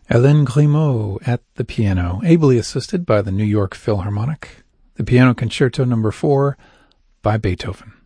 Hélène Grimaud at the piano, ably assisted by the New York Philharmonic, the Piano Concerto No. 4 by Beethoven.